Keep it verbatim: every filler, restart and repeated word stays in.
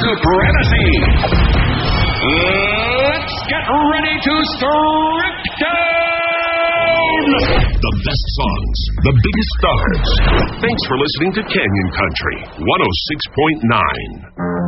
Supremacy. Let's get ready to strip down the best songs, the biggest stars. Thanks for listening to Canyon Country one oh six point nine.